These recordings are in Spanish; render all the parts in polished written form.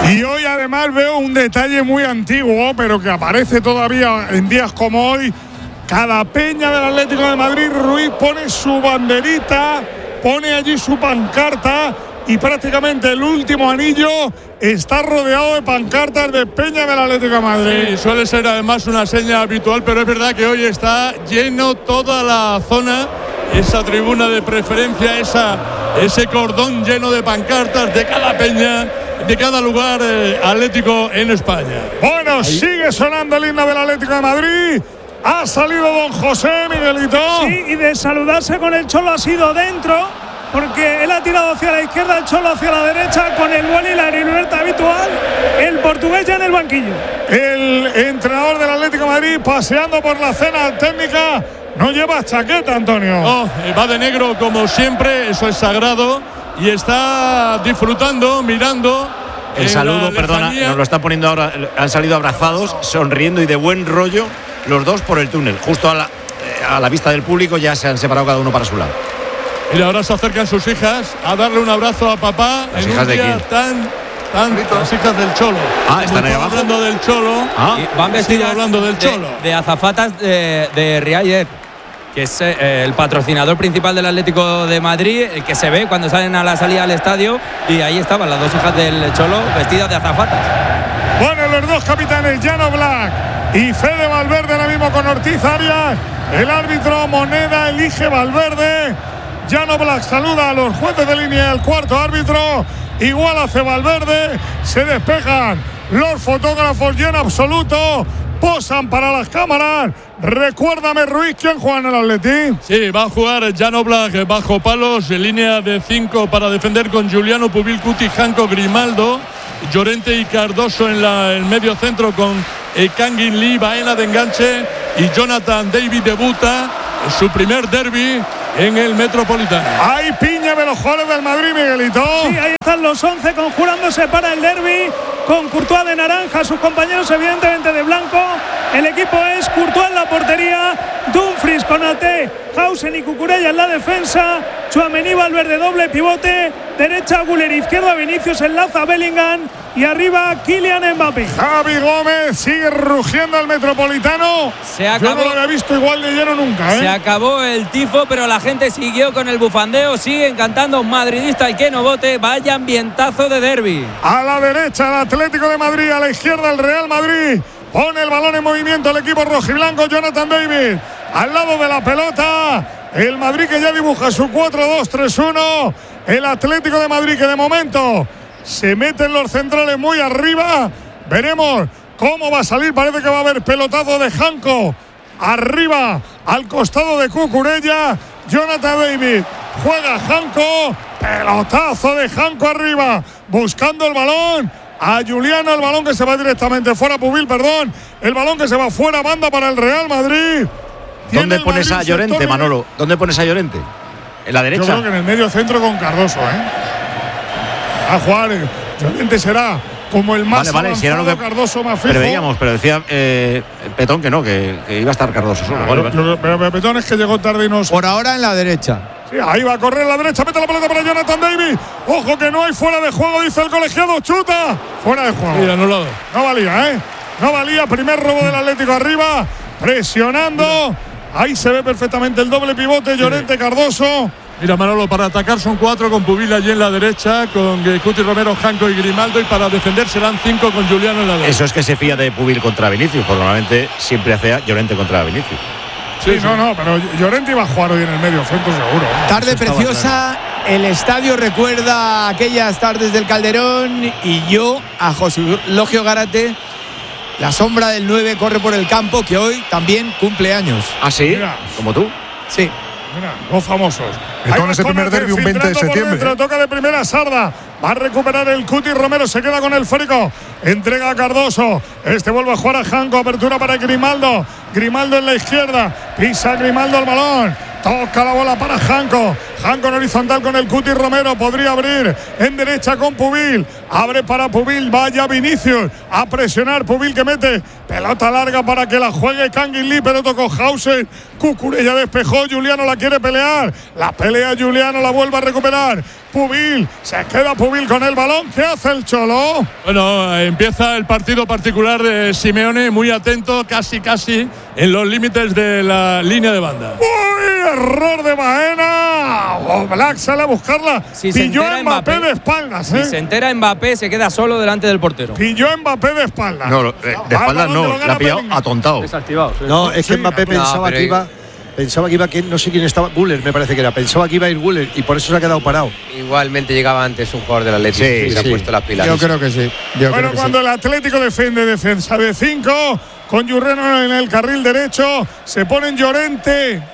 Y hoy además veo un detalle muy antiguo, pero que aparece todavía en días como hoy. Cada peña del Atlético de Madrid, Ruiz pone su banderita, pone allí su pancarta y prácticamente el último anillo está rodeado de pancartas de peña del Atlético de Madrid. Sí, suele ser además una seña habitual, pero es verdad que hoy está lleno toda la zona, esa tribuna de preferencia, ese cordón lleno de pancartas de cada peña, de cada lugar atlético en España. Bueno, ahí sigue sonando el himno del Atlético de Madrid. Ha salido don José, Miguelito. Sí, y de saludarse con el Cholo ha sido dentro, porque él ha tirado hacia la izquierda, el Cholo hacia la derecha, con el buen y la libertad habitual, el portugués ya en el banquillo. El entrenador del Atlético de Madrid paseando por la cena técnica. No lleva chaqueta, Antonio. No, va de negro como siempre, eso es sagrado, y está disfrutando, mirando. El saludo, perdona, nos lo está poniendo ahora, han salido abrazados, sonriendo y de buen rollo los dos por el túnel, justo a la vista del público. Ya se han separado cada uno para su lado. Y ahora se acercan sus hijas a darle un abrazo a papá. ¿Las hijas de quién? Las hijas del Cholo. Están ahí abajo. Hablando del Cholo. Y van vestidas hablando del Cholo. De azafatas de Riayer, que es el patrocinador principal del Atlético de Madrid, el que se ve cuando salen a la salida al estadio, y ahí estaban las dos hijas del Cholo vestidas de azafatas. Bueno, los dos capitanes, Jan Oblak y Fede Valverde, ahora mismo con Ortiz Arias. El árbitro Moneda elige Valverde. Jan Oblak saluda a los jueces de línea, el cuarto árbitro. Igual hace Valverde. Se despejan los fotógrafos y en absoluto posan para las cámaras. Recuérdame, Ruiz, ¿quién juega en el Atleti? Sí, va a jugar Jan Oblak bajo palos, en línea de 5 para defender con Giuliano, Pubil, Cuti, Janko, Grimaldo, Llorente y Cardoso en el medio centro con Kangin Lee, Baena de enganche, y Jonathan David debuta en su primer derbi en el Metropolitano. Hay piña de los jugadores del Madrid, Miguelito. Sí, ahí están los 11 conjurándose para el derbi, con Courtois de naranja, sus compañeros evidentemente de blanco. El equipo es Courtois en la portería, Dumfries, Konaté, Hausen y Cucurella en la defensa, Tchouaméni, Valverde doble pivote, derecha Güler, izquierda Vinicius, enlaza Bellingham y arriba Kylian Mbappé. Javi Gómez sigue rugiendo al Metropolitano. Se acabó. Yo no lo había visto igual de lleno nunca, ¿eh? Se acabó el tifo, pero la gente siguió con el bufandeo, siguen cantando madridista y que no vote. Vaya ambientazo de derbi. A la derecha el Atlético de Madrid, a la izquierda el Real Madrid. Pone el balón en movimiento el equipo rojiblanco, Jonathan David. Al lado de la pelota, el Madrid que ya dibuja su 4-2-3-1. El Atlético de Madrid que de momento se mete en los centrales muy arriba. Veremos cómo va a salir. Parece que va a haber pelotazo de Janko arriba al costado de Cucurella. Jonathan David juega Janko, pelotazo de Janko arriba buscando el balón a Giuliano, el balón que se va directamente fuera, Pubil, perdón, el balón que se va fuera, banda para el Real Madrid. ¿Dónde pones a Llorente, Manolo? ¿Dónde pones a Llorente? ¿En la derecha? Yo creo que en el medio centro con Cardoso, a jugar. Llorente será como el más avanzado, si era lo que Cardoso más fijo. Pero decía Petón que no, que iba a estar Cardoso solo. Pero Petón es que llegó tarde y no. Por ahora en la derecha. Sí, ahí va a correr la derecha, mete la pelota para Jonathan David. Ojo que no hay fuera de juego, dice el colegiado, chuta. Fuera de juego. Mira, anulado. No valía, no valía. Primer robo del Atlético arriba, presionando. Ahí se ve perfectamente el doble pivote, Llorente, Cardoso. Mira, Manolo, para atacar son 4 con Pubil allí en la derecha, con Cuti, Romero, Janko y Grimaldo, y para defender serán 5 con Giuliano en la derecha. Eso es que se fía de Pubil contra Vinicius, porque normalmente siempre hace Llorente contra Vinicius. Sí, no, pero Llorente iba a jugar hoy en el medio centro seguro. Tarde preciosa, el estadio recuerda aquellas tardes del Calderón, y yo, a José Logio Gárate, la sombra del 9 corre por el campo, que hoy también cumple años. ¿Ah, sí? Mira. ¿Como tú? Sí. Mira, los famosos. Entonces ese primer derbi un 20 de septiembre. Dentro, toca de primera Sarda. Va a recuperar el Cuti, Romero se queda con el Férico. Entrega a Cardoso. Este vuelve a jugar a Janko. Apertura para Grimaldo. Grimaldo en la izquierda. Pisa Grimaldo el balón. Toca la bola para Janko. Janko en horizontal con el Cuti Romero. Podría abrir en derecha con Pubil. Abre para Pubil, vaya Vinicius a presionar. Pubil que mete pelota larga para que la juegue Kangin Lee, pero tocó Hausen. Cucurella despejó, Juliano la quiere pelear. La pelea Juliano, la vuelve a recuperar. Pubil, se queda Pubil con el balón. ¿Qué hace el Cholo? Bueno, empieza el partido particular de Simeone, muy atento, casi en los límites de la línea de banda. ¡Uy! Error de Baena. Oblak sale a buscarla. Si pilló a Mbappé de espaldas. Si se entera Mbappé, se queda solo delante del portero. Pilló a Mbappé de espaldas. No, de espaldas no, la ha pillado atontado. Desactivado. Sí. No, es que Mbappé pensaba que iba, que no sé quién estaba, Güler me parece que era, pensaba que iba a ir Güler y por eso se ha quedado parado. Igualmente llegaba antes un jugador del Atlético y se ha puesto las pilas. Yo creo que sí. Bueno, cuando el Atlético defiende defensa de 5, con Jurreno en el carril derecho, se pone Llorente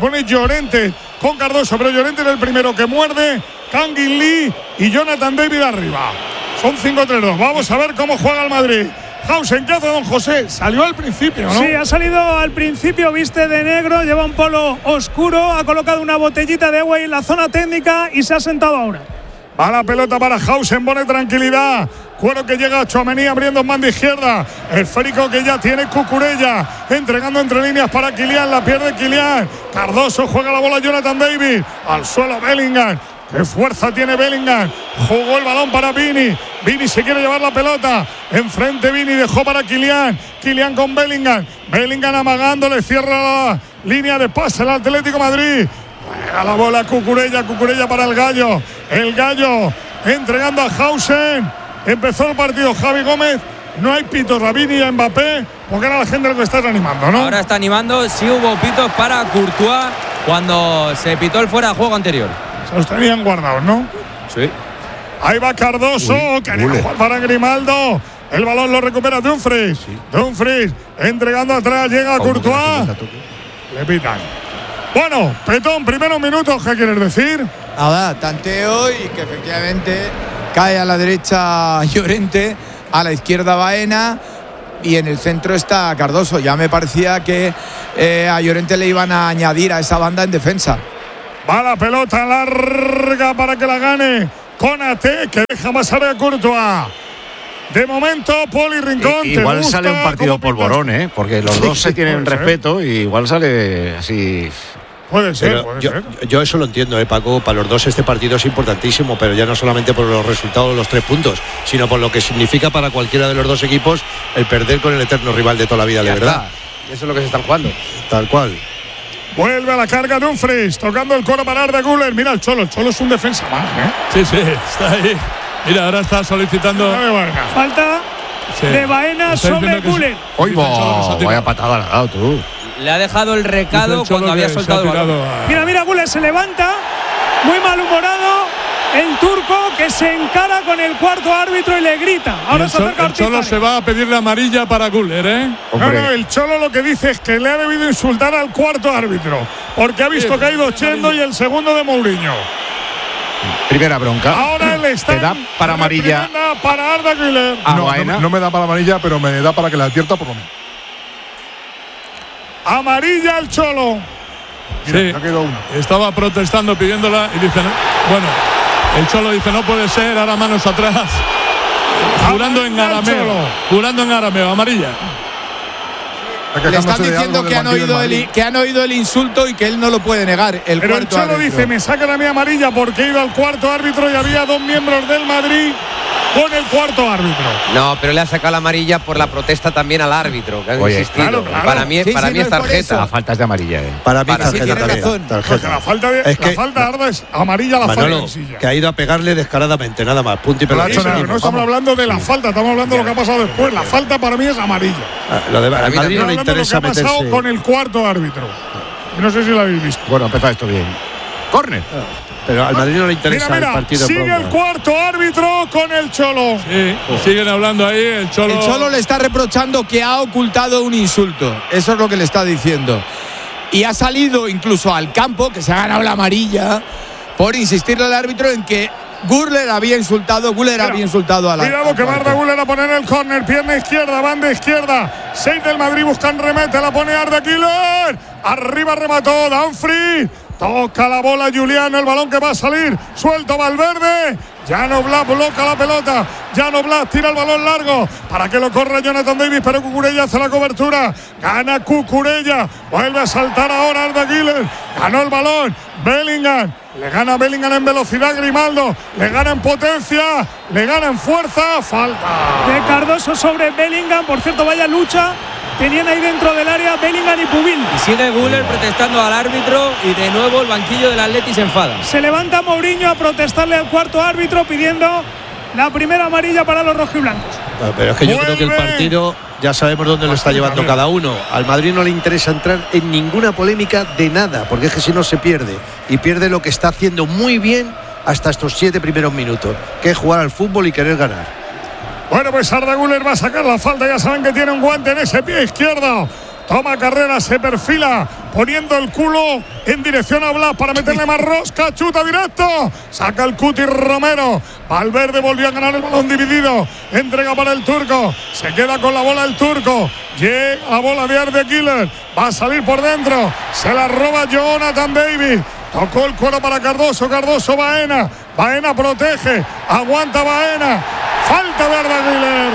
con Cardoso, pero Llorente era el primero que muerde, Kangin Lee y Jonathan David arriba. Son 5-3-2. Vamos a ver cómo juega el Madrid. Hausen, ¿qué hace don José? Salió al principio, ¿no? Sí, ha salido al principio, viste de negro, lleva un polo oscuro, ha colocado una botellita de agua en la zona técnica y se ha sentado ahora. Va la pelota para Hausen, pone tranquilidad. Cuero que llega a Tchouaméni abriendo en banda izquierda. Esférico que ya tiene Cucurella. Entregando entre líneas para Kylian. La pierde Kylian. Cardoso juega la bola Jonathan David. Al suelo Bellingham. ¡Qué fuerza tiene Bellingham! Jugó el balón para Vini. Vini se quiere llevar la pelota. Enfrente Vini, dejó para Kylian. Kylian con Bellingham. Bellingham amagándole, cierra la línea de pase el Atlético de Madrid. Juega la bola Cucurella para el Gallo. El Gallo entregando a Hausen. Empezó el partido Javi Gómez. No hay pitos a Vini y a Mbappé, porque era la gente lo que está animando, ¿no? Ahora está animando. Sí hubo pitos para Courtois cuando se pitó el fuera de juego anterior. Se los tenían guardados, ¿no? Sí. Ahí va Cardoso, quería jugar para Grimaldo. El balón lo recupera Dumfries. Sí. Dumfries entregando atrás, llega Courtois. Le pitan. Bueno, Petón, primeros minutos, ¿qué quieres decir? Nada, tanteo y que efectivamente cae a la derecha Llorente, a la izquierda Baena y en el centro está Cardoso. Ya me parecía que a Llorente le iban a añadir a esa banda en defensa. Va la pelota larga para que la gane Konaté, que deja más área a Courtois. De momento, Poli Rincón. Igual sale un partido polvorón, porque los dos se tienen respeto y igual sale así. Puede ser, yo eso lo entiendo, Paco. Para los dos este partido es importantísimo, pero ya no solamente por los resultados, los 3 puntos, sino por lo que significa para cualquiera de los dos equipos el perder con el eterno rival de toda la vida, de verdad. Eso es lo que se están jugando. Tal cual. Vuelve a la carga Dumfries, tocando el coro para Arda Güler. Mira el Cholo es un defensa más, Sí, está ahí. Mira, ahora está solicitando falta de Baena sobre Güler. Vaya patada le ha dado tú. Le ha dejado el recado cuando había soltado el balón. Mira, Güler se levanta, muy malhumorado. El turco que se encara con el cuarto árbitro y le grita. Ahora el Cholo se va a pedirle amarilla para Güler, No, el Cholo lo que dice es que le ha debido insultar al cuarto árbitro, porque ha visto que ha ido Chendo y el segundo de Mourinho. Primera bronca. Ahora él está. ¿Te da para amarilla? Para Arda Güler. No me da para amarilla, pero me da para que la advierta por lo menos. Amarilla el Cholo. Mira, sí, estaba protestando, pidiéndola y dice, bueno, el Cholo dice, no puede ser, ahora manos atrás. Jurando en arameo, amarilla. Le están diciendo que han oído el insulto y que él no lo puede negar. Pero el Cholo dice, me sacan a mí amarilla porque he ido al cuarto árbitro y había 2 miembros del Madrid con el cuarto árbitro. No, pero le ha sacado la amarilla por la protesta también al árbitro, que han insistido. Claro. Para mí es tarjeta. La falta es de amarilla. Para mí tiene razón. La falta de Arda es amarilla, la Manolo, falta que ha ido a pegarle descaradamente, nada más. Punto y pelota. No estamos hablando de la falta, estamos hablando de lo que ha pasado después. La falta para mí es amarilla. Lo de Madrid no le interesa lo que ha pasado con el cuarto árbitro. No sé si lo habéis visto. Bueno, empezó esto bien. Córner. Pero al Madrid no le interesa el partido. Sigue el cuarto árbitro con el Cholo. Sí, siguen hablando ahí. El Cholo le está reprochando que ha ocultado un insulto. Eso es lo que le está diciendo. Y ha salido incluso al campo, que se ha ganado la amarilla, por insistirle al árbitro en que Güler había insultado al Cuidado que va Arda Güler a poner el córner. Pierna izquierda, banda izquierda. 6 del Madrid buscan remete. La pone Arda Güler. Arriba remató Dumfries. Toca la bola Juliano, el balón que va a salir. Suelto Valverde. Jan Oblak bloca la pelota. Jan Oblak tira el balón largo para que lo corra Jonathan Davis, pero Cucurella hace la cobertura. Gana Cucurella. Vuelve a saltar ahora Arda Güler. Ganó el balón. Bellingham. Le gana Bellingham en velocidad Grimaldo. Le gana en potencia. Le gana en fuerza. Falta de Cardoso sobre Bellingham. Por cierto, vaya lucha tenían ahí dentro del área Bellingham y Pubil. Y sigue Güler protestando al árbitro y de nuevo el banquillo del Atleti se enfada. Se levanta Mourinho a protestarle al cuarto árbitro pidiendo la primera amarilla para los rojiblancos. Pero es que yo creo que el partido ya sabemos dónde lo está llevando cada uno. Al Madrid no le interesa entrar en ninguna polémica de nada, porque es que si no se pierde. Y pierde lo que está haciendo muy bien hasta estos 7 primeros minutos, que es jugar al fútbol y querer ganar. Bueno, pues Arda Güler va a sacar la falta. Ya saben que tiene un guante en ese pie izquierdo. Toma carrera, se perfila, poniendo el culo en dirección a Blas para meterle más rosca. Chuta directo. Saca el Cuti Romero. Valverde volvió a ganar el balón dividido. Entrega para el turco. Se queda con la bola el turco. Llega la bola de Arda Güler. Va a salir por dentro. Se la roba Jonathan Davis. Tocó el cuero para Cardoso. Cardoso, Baena. Baena protege. Aguanta Baena. Falta de Arda Güler.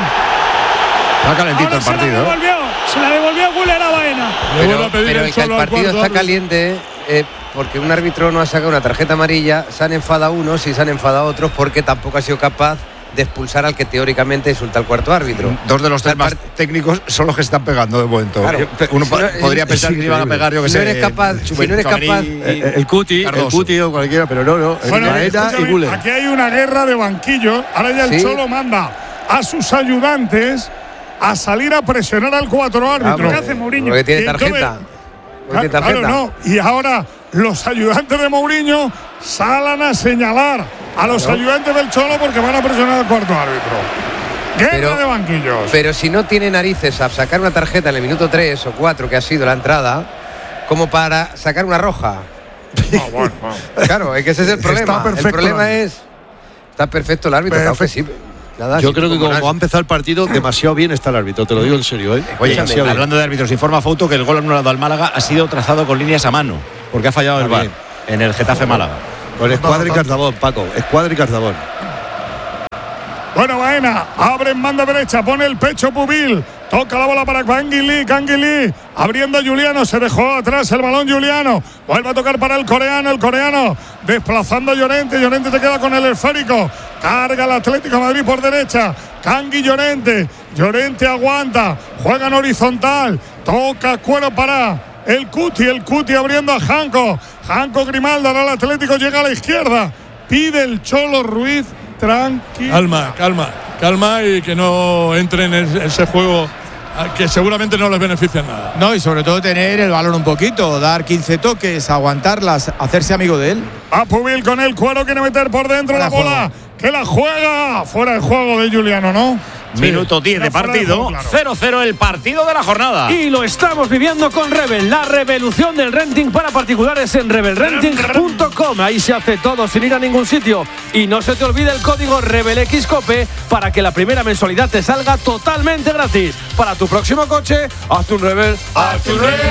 Está calentito el partido. Se la devolvió Güler a Baena. Pero es que el partido está caliente porque un árbitro no ha sacado una tarjeta amarilla. Se han enfadado unos y se han enfadado otros porque tampoco ha sido capaz de expulsar al que teóricamente insulta al cuarto árbitro. 2 de los 3 más técnicos son los que están pegando de momento. Claro, uno podría pensar que iban a pegar, yo que sé. No eres capaz, si no eres capaz. El Cuti o cualquiera, pero no. Bueno, Baena y Güler. Aquí hay una guerra de banquillos. Ahora ya el Cholo manda a sus ayudantes a salir a presionar al cuatro árbitro. ¿Qué hace Mourinho? Porque tiene tarjeta. Claro, no. Y ahora los ayudantes de Mourinho salen a señalar a los ayudantes del Cholo porque van a presionar al cuarto árbitro. Guerra de banquillos. Pero si no tiene narices a sacar una tarjeta en el minuto 3 o 4 que ha sido la entrada, como para sacar una roja. Bueno. Claro, es que ese es el problema. El problema es está perfecto el árbitro. Claro que sí. Nada, yo creo que como ha empezado el partido, demasiado bien está el árbitro, te lo digo en serio. Oye, hablando de árbitros, informa Fouto que el gol anulado al Málaga ha sido trazado con líneas a mano, porque ha fallado el VAR en el Getafe Málaga. Con Escuadra y Cardabón, Paco, Escuadra y Cardabón. Bueno, Baena abre en banda derecha, pone el pecho Pubil, toca la bola para Canguilí, abriendo a Juliano, se dejó atrás el balón Juliano, vuelve a tocar para el coreano desplazando a Llorente se queda con el esférico, carga el Atlético de Madrid por derecha, Cangui Llorente aguanta, juega en horizontal, toca cuero para el Cuti abriendo a Janko Grimaldo, ahora el Atlético llega a la izquierda, pide el Cholo Ruiz. Tranquilo. Calma y que no entre en ese juego que seguramente no les beneficia nada. No, y sobre todo tener el balón un poquito, dar 15 toques, aguantarlas, hacerse amigo de él. A Pubil con el cuero, quiere meter por dentro la bola, que la juega. Fuera de juego de Juliano, ¿no? Minuto 10 de partido, 0-0 el partido de la jornada. Y lo estamos viviendo con Rebel, la revolución del renting para particulares en rebelrenting.com. Ahí se hace todo sin ir a ningún sitio. Y no se te olvide el código RebelXCOPE para que la primera mensualidad te salga totalmente gratis. Para tu próximo coche, hazte un Rebel. ¡Hazte un Rebel!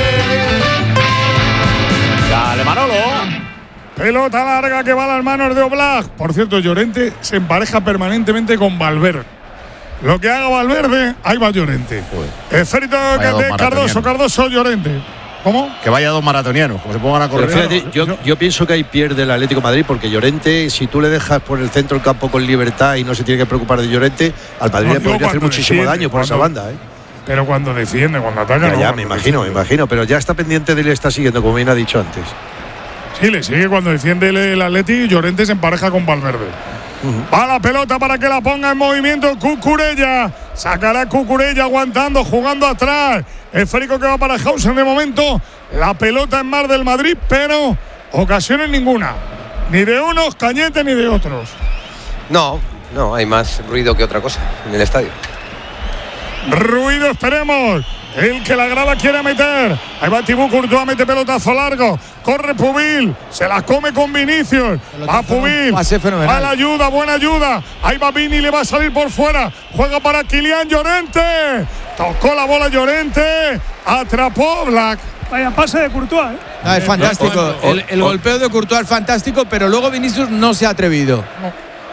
Dale, Manolo. Pelota larga que va a las manos de Oblak. Por cierto, Llorente se empareja permanentemente con Valverde. Lo que haga Valverde, ahí va Llorente. Esférico de Cardoso, Llorente. ¿Cómo? Que vaya 2 maratonianos, como se pongan a correr. Fíjate, yo pienso que ahí pierde el Atlético de Madrid, porque Llorente, si tú le dejas por el centro del campo con libertad y no se tiene que preocupar de Llorente, al Madrid le podría hacer muchísimo daño por esa banda. Pero cuando defiende, cuando ataca. Ya me imagino, pero ya está pendiente de él, está siguiendo, como bien ha dicho antes. Sí, le sigue cuando defiende el Atleti y Llorente se empareja con Valverde. Va la pelota para que la ponga en movimiento Cucurella. Sacará Cucurella aguantando, jugando atrás. Esférico que va para Hausen de momento. La pelota en mar del Madrid, pero ocasiones ninguna. Ni de unos Cañete ni de otros. No, hay más ruido que otra cosa en el estadio. Ruido, esperemos. El que la grada quiere meter. Ahí va Thibaut Courtois, mete pelotazo largo. Corre Pubil. Se la come con Vinicius. Va Pubil. Va la ayuda, buena ayuda. Ahí va Vini, le va a salir por fuera. Juega para Kylian Llorente. Tocó la bola Llorente. Atrapó Oblak. Vaya pase de Courtois. No, es fantástico. El golpeo de Courtois es fantástico, pero luego Vinicius no se ha atrevido.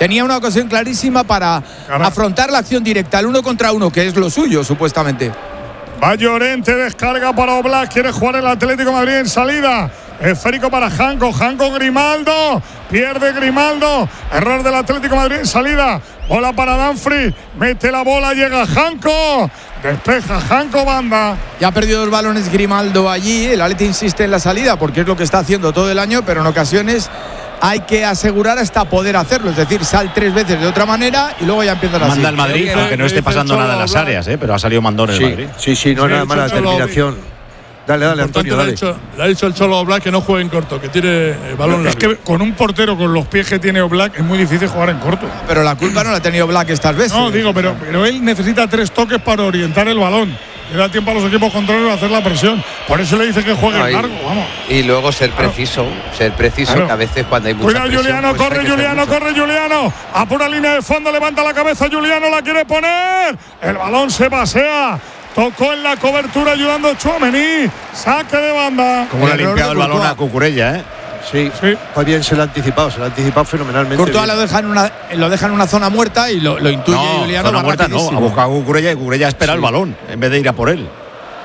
Tenía una ocasión clarísima para afrontar la acción directa, el 1 contra 1, que es lo suyo, supuestamente. Va Llorente, descarga para Oblak, quiere jugar el Atlético de Madrid en salida. Esférico para Janko, Grimaldo, pierde Grimaldo, error del Atlético de Madrid en salida. Bola para Dumfries, mete la bola, llega Janko, despeja Janko, banda. Ya ha perdido 2 balones Grimaldo allí, el Atleti insiste en la salida porque es lo que está haciendo todo el año, pero en ocasiones hay que asegurar hasta poder hacerlo, es decir, sal 3 veces de otra manera y luego ya empieza así. Manda el Madrid, aunque no esté pasando nada en las áreas, pero ha salido mandón el Madrid. Sí, no es nada mala determinación. Dale, Antonio, dale. Le ha dicho el Cholo Oblak que no juegue en corto, que tire el balón largo. Es que con un portero con los pies que tiene Oblak es muy difícil jugar en corto. Pero la culpa no la ha tenido Oblak estas veces. No, digo, pero él necesita 3 toques para orientar el balón. Le da tiempo a los equipos contrarios a hacer la presión. Por eso le dice que juegue largo, vamos. Y luego ser preciso, claro. Que a veces cuando hay mucha Cuidado, presión, Juliano, pues corre Juliano. A pura línea de fondo, levanta la cabeza Juliano, la quiere poner. El balón se pasea. Tocó en la cobertura ayudando a Tchouaméni. Saque de banda. Como le ha limpiado el balón a Cucurella, ¿eh? Sí. Muy bien, se lo ha anticipado fenomenalmente. Courtois lo deja en una zona muerta y lo intuye Juliano. Zona muerta no, ha buscado a Cucurella y Cucurella espera el balón en vez de ir a por él.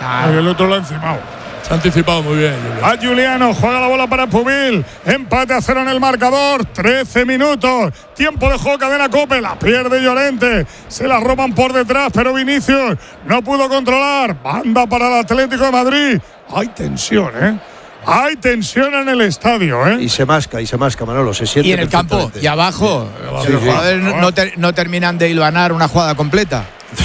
El otro lo ha encimado. Se ha anticipado muy bien, Juliano. A Juliano, juega la bola para Pubil. Empate a 0 en el marcador. 13 minutos. Tiempo de juego, cadena COPE. La pierde Llorente. Se la roban por detrás, pero Vinicius no pudo controlar. Banda para el Atlético de Madrid. Hay tensión, ¿eh? Hay tensión en el estadio, ¿eh? Y se masca, Manolo. Se siente. Y en el campo, y abajo. Los jugadores no terminan de hilvanar una jugada completa.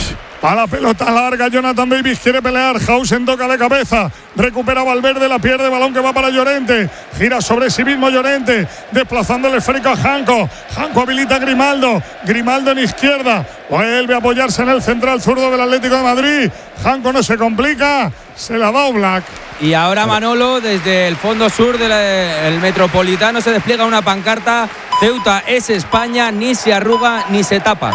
A la pelota larga, Jonathan Davis quiere pelear. Hausen toca de cabeza. Recupera Valverde, la pierde, balón que va para Llorente. Gira sobre sí mismo Llorente, desplazando el esférico a Janko. Janko habilita a Grimaldo. Grimaldo en izquierda. Vuelve a apoyarse en el central zurdo del Atlético de Madrid. Janko no se complica. Se la da Oblak. Y ahora Manolo, desde el fondo sur del Metropolitano, se despliega una pancarta. Ceuta es España, ni se arruga ni se tapa.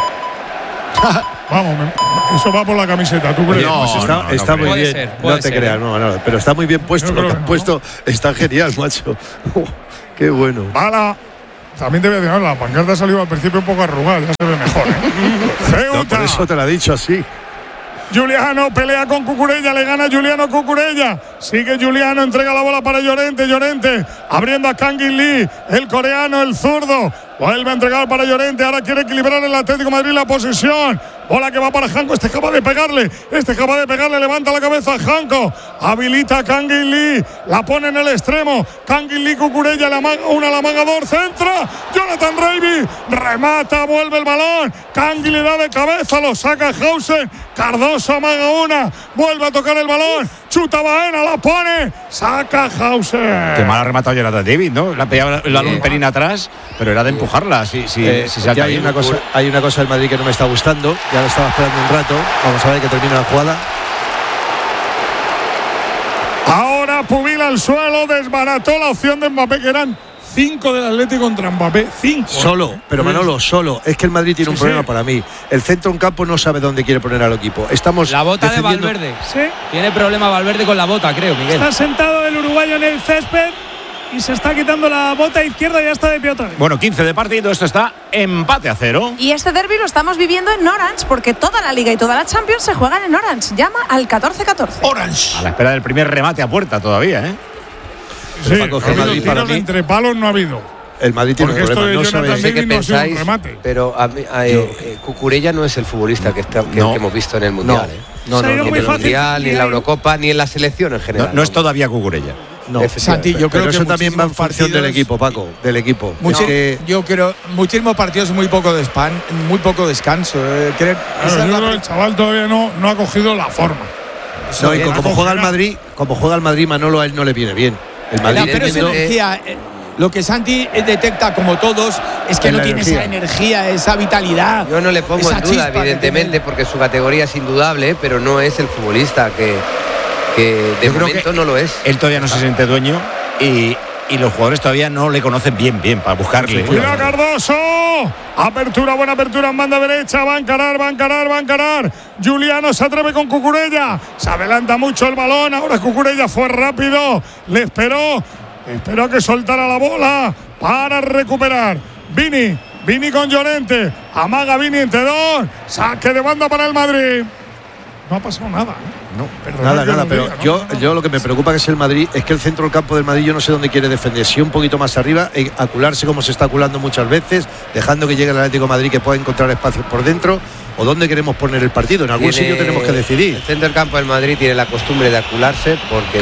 Vamos, eso va por la camiseta, ¿tú crees? No, pues está muy bien. No te creas, no, pero está muy bien puesto. Lo que han puesto está genial, macho. Qué bueno. Bala. También te voy a decir, la pancarta ha salido al principio un poco arrugada, ya se ve mejor, ¿eh? Ceuta. No, por eso te lo he dicho así. Juliano pelea con Cucurella, le gana Juliano Cucurella. Sigue Juliano, entrega la bola para Llorente. Llorente abriendo a Kangin Lee, el coreano, el zurdo. Vuelve a entregar para Llorente. Ahora quiere equilibrar el Atlético de Madrid la posesión. Bola que va para Janko. Este es capaz de pegarle. Levanta la cabeza Janko. Habilita a Kangin Lee. La pone en el extremo. Kangin Lee, Cucurella, la amagador. Centra. Jonathan Davis. Remata, vuelve el balón. Kangin le da de cabeza. Lo saca Hausen. Cardoso amaga una. Vuelve a tocar el balón. Chuta Baena, la pone. Saca Hausen. Qué mal ha rematado Jonathan Davis, ¿no? La ha pegado el balón un pelín atrás, pero era de empujarla. Si salta hay una cosa del Madrid que no me está gustando. Ya lo estaba esperando un rato. Vamos a ver que termina la jugada. Ahora Pubil al suelo, desbarató la opción de Mbappé, que eran 5 del Atlético contra Mbappé. 5. Solo, pero Manolo, solo. Es que el Madrid tiene un problema para mí. El centro en campo no sabe dónde quiere poner al equipo. Estamos la bota de Valverde. Sí. Tiene problema Valverde con la bota, creo, Miguel. Está sentado el uruguayo en el césped y se está quitando la bota izquierda y ya está de pie otra vez. Bueno, 15 de partido, esto está empate a 0. Y este derbi lo estamos viviendo en Orange, porque toda la Liga y toda la Champions se juegan en Orange. Llama al 1414. Orange. A la espera del primer remate a puerta todavía, ¿eh? Sí, tiros entre palos no ha habido. El Madrid tiene un problema, no sabe. No sé qué pensáis, pero Cucurella no es el futbolista que hemos visto en el Mundial. No, ni en el Mundial, ni en la Eurocopa, ni en la selección en general. No es todavía Cucurella. No, Santi, yo creo que eso también va en función del equipo, Paco, del equipo. Yo creo muchísimos partidos, muy poco descanso. Yo creo que el chaval todavía no ha cogido la forma. No, y como juega el Madrid, Manolo, a él no le viene bien. El Madrid pero esa energía, lo que Santi detecta, como todos, es que no tiene esa energía, esa vitalidad. Yo no le pongo en duda, evidentemente, porque su categoría es indudable, pero no es el futbolista que de momento no lo es. Él todavía no se siente dueño y los jugadores todavía no le conocen bien para buscarle. ¡Cuidado, Cardoso! Apertura, buena apertura en banda derecha. Va a encarar. Juliano se atreve con Cucurella. Se adelanta mucho el balón. Ahora Cucurella fue rápido. Le esperó a que soltara la bola para recuperar. Vini Vini con Llorente. Amaga Vini entre dos. Saque de banda para el Madrid. No ha pasado nada. No, nada, pero yo lo que me preocupa que es el Madrid, es que el centro del campo del Madrid yo no sé dónde quiere defender, si un poquito más arriba, acularse como se está aculando muchas veces, dejando que llegue el Atlético de Madrid que pueda encontrar espacios por dentro, o dónde queremos poner el partido, en algún sitio tenemos que decidir. El centro del campo del Madrid tiene la costumbre de acularse porque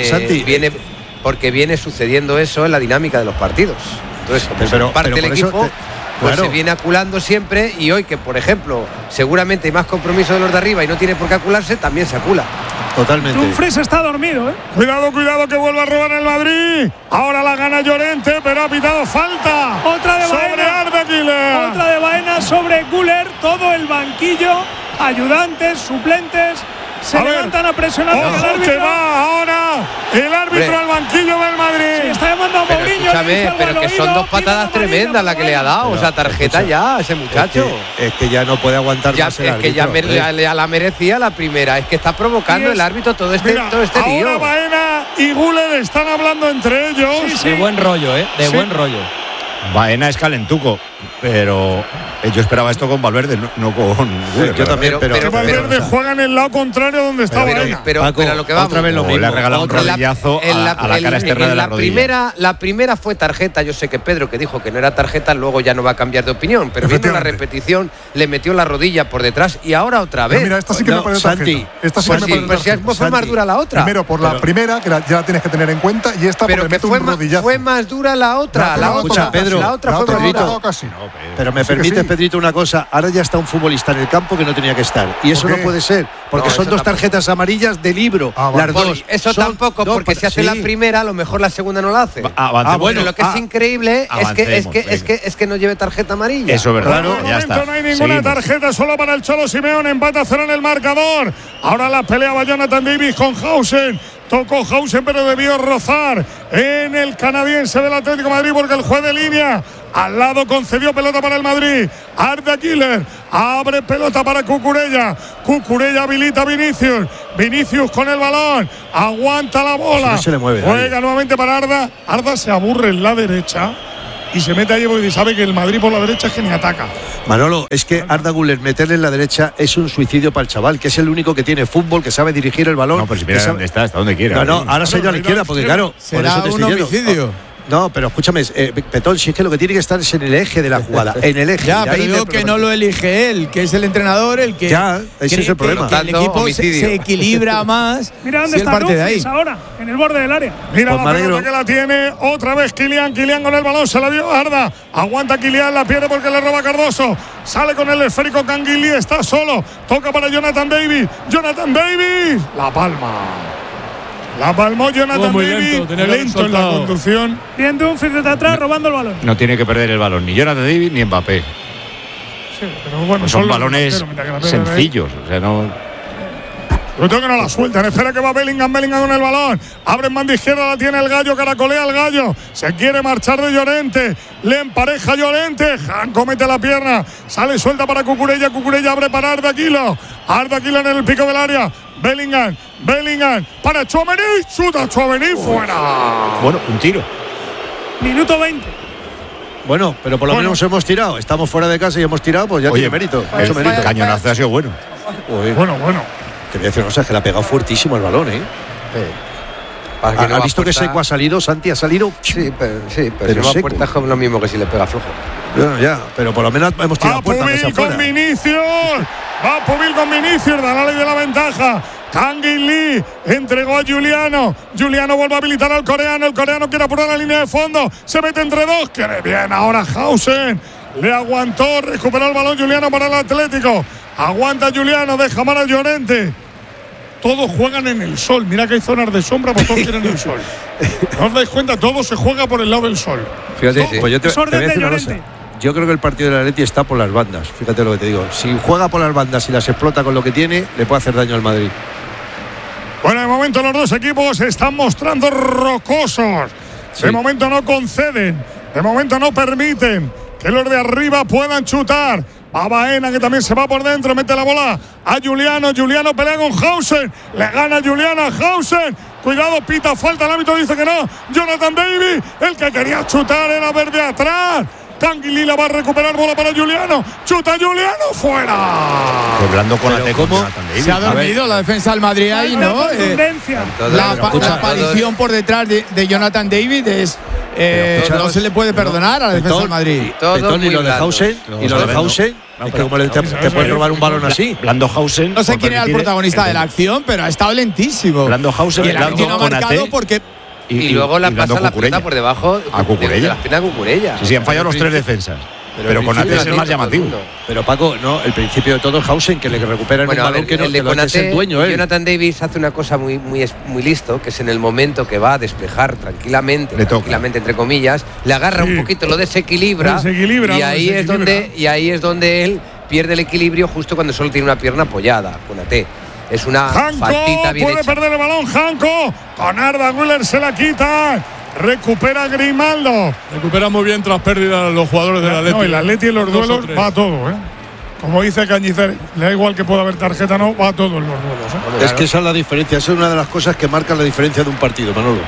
viene sucediendo eso en la dinámica de los partidos. Entonces, parte del equipo se viene aculando siempre, y hoy que, por ejemplo, seguramente hay más compromiso de los de arriba y no tiene por qué acularse, también se acula. Totalmente. Dumfries está dormido, ¿eh? Cuidado que vuelva a robar el Madrid. Ahora la gana Llorente, pero ha pitado falta. Otra de sobre Baena. Arda Güler. Otra de Baena sobre Güler. Todo el banquillo, ayudantes, suplentes, se levantan a presionar al Ojo árbitro. que va ahora el árbitro al banquillo del Madrid. Sí, está llamando a Mourinho. Escúchame, pero que son dos patadas tremendas la que le ha dado. O sea, tarjeta ya a ese muchacho. Es que ya no puede aguantar más el es árbitro. que ya la merecía la primera. Es que está provocando el árbitro todo este lío. Ahora Baena y Güler están hablando entre ellos. De buen rollo, buen rollo. Baena es calentuco, pero yo esperaba esto con Valverde, no con Güler. Yo también, pero Valverde juega en el lado contrario donde está Baena. Pero a lo que vamos. Otra vez lo mismo. Le ha regalado un rodillazo a la cara externa de la rodilla. La primera fue tarjeta. Yo sé que Pedro, que dijo que no era tarjeta, luego ya no va a cambiar de opinión. Pero viendo la repetición, le metió la rodilla por detrás y ahora otra vez. Pero mira, esta sí que me parece tarjeta. Esta sí que me parece tarjeta. Pues fue más dura la otra. Primero por la primera, que ya la tienes que tener en cuenta, y esta porque mete un rodillazo. Fue más dura la otra. La otra, Pedro, la otra fue más dura. Pero me permites, Pedrito, una cosa. Ahora ya está un futbolista en el campo que no tenía que estar. Y eso no puede ser, porque son dos tarjetas amarillas de libro. Las dos. Eso tampoco, porque si hace la primera, a lo mejor la segunda no la hace. Bueno, lo que es increíble es que no lleve tarjeta amarilla. Eso es verdad. Por el momento no hay ninguna tarjeta, solo para el Cholo Simeone. Empata 0 en el marcador. Ahora la pelea va Jonathan Davis con Hausen. Tocó Hausen, pero debió rozar en el canadiense del Atlético de Madrid, porque el juez de línea al lado concedió pelota para el Madrid. Arda Güler abre pelota para Cucurella. Cucurella habilita a Vinicius. Vinicius con el balón. Aguanta la bola. No se le mueve. Juega nuevamente para Arda. Arda se aburre en la derecha y se mete allí porque sabe que el Madrid por la derecha es que ni ataca. Manolo, es que Arda Güler meterle en la derecha es un suicidio para el chaval, que es el único que tiene fútbol, que sabe dirigir el balón. No, pero si mira dónde está, hasta donde quiera. No, ahora se ha ido a la izquierda, porque claro, será por eso te un estoy homicidio. No, pero escúchame, Petón, si es que lo que tiene que estar es en el eje de la jugada, en el eje. Ya, pero digo que no lo elige él, que es el entrenador el que. Ya, ese es el problema. Que el equipo se equilibra más. Mira dónde está Dumfries ahora, en el borde del área. Mira la pelota que la tiene otra vez Kylian con el balón, se la dio Arda. Aguanta Kylian, la pierde porque le roba Cardoso. Sale con el esférico Canguilí, está solo. Toca para Jonathan Davis. La palma. La palmó Jonathan Davis. Lento en la conducción. Bien Dumfries desde atrás robando el balón. No tiene que perder el balón ni Jonathan Davis ni Mbappé. Sí, pero bueno, son balones sencillos. O sea, no. Yo tengo que no la sueltan. Espera que va Bellingham con el balón. Abre en banda izquierda, la tiene el Gallo, caracolea el Gallo. Se quiere marchar de Llorente. Le empareja Llorente. Janko mete la pierna. Sale suelta para Cucurella. Cucurella abre para Arda Güler en el pico del área. Bellingham para Tchouaméni. Chuta Tchouaméni fuera. Bueno, un tiro. Minuto 20. Bueno, pero por lo menos hemos tirado. Estamos fuera de casa y hemos tirado, pues ya tiene mérito. El cañonazo ha sido bueno. Bueno. Te voy a decir una cosa, que le ha pegado fuertísimo el balón, ¿eh? ¿Ha visto que seco ha salido, Santi? ¿Ha salido? Sí, pero si va a puerta es lo mismo que si le pega flojo. Ya, pero por lo menos hemos tirado puerta Pubil con Vinicius. Va Pubil con Vinicius, da la ley de la ventaja. Kangin Lee entregó a Juliano. Juliano vuelve a habilitar al coreano. El coreano quiere apurar la línea de fondo. Se mete entre dos. Quiere bien ahora Hausen. Le aguantó, recuperó el balón Juliano para el Atlético. Aguanta Juliano, deja mal a Llorente. Todos juegan en el sol. Mira que hay zonas de sombra, pues todos quieren el sol. ¿No os dais cuenta? Todo se juega por el lado del sol. Fíjate, pues yo te voy a decir una cosa. Yo creo que el partido del Atleti está por las bandas. Fíjate lo que te digo. Si juega por las bandas y las explota con lo que tiene, le puede hacer daño al Madrid. Bueno, de momento los dos equipos se están mostrando rocosos. Sí. De momento no conceden. De momento no permiten que los de arriba puedan chutar. A Baena, que también se va por dentro, mete la bola a Juliano. Juliano pelea con Hausen. Le gana Juliano a Hausen. Cuidado, pita falta. El árbitro dice que no. Jonathan Davis, el que quería chutar era verde atrás. Tanguy la va a recuperar, bola para Juliano. Chuta Juliano, fuera. Hablando con la ¿Cómo? Se ha dormido la defensa del Madrid ahí, ¿no? La aparición por detrás de Jonathan David es. No se le puede perdonar a la defensa del Madrid. Y lo de Hausen. Es que como te pueden robar un balón así. Blandhausen. No sé quién era el protagonista de la acción, pero ha estado lentísimo. Blandhausen. Y el árbitro no ha marcado porque. Y luego la pasa la pelota por debajo a Cucurella. La espina a Cucurella. Sí, han fallado los 3 defensas. Pero Konate es el más llamativo. Pero Paco, no, el principio de todo es Hausen, que le recuperan un balón que no es el dueño. Jonathan Davis hace una cosa muy listo, que es en el momento que va a despejar tranquilamente entre comillas, le agarra un poquito, lo desequilibra y ahí es donde él pierde el equilibrio justo cuando solo tiene una pierna apoyada. Konate. Es una faltita bien puede hecha. perder el balón Janko. Con Arda Güler se la quita. Recupera Grimaldo. Recupera muy bien tras pérdida los jugadores del Atleti. No, el Atleti en los duelos va a todo, ¿eh? Como dice Cañizares, le da igual que pueda haber tarjeta, no, va a todo en los duelos, ¿eh? Es que esa es la diferencia, esa es una de las cosas que marcan la diferencia de un partido, Manolo.